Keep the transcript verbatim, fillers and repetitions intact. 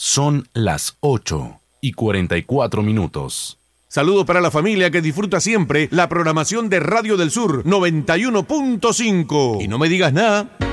Son las ocho y cuarenta y cuatro minutos. Saludos para la familia que disfruta siempre la programación de Radio del Sur noventa y uno punto cinco. Y no me digas nada.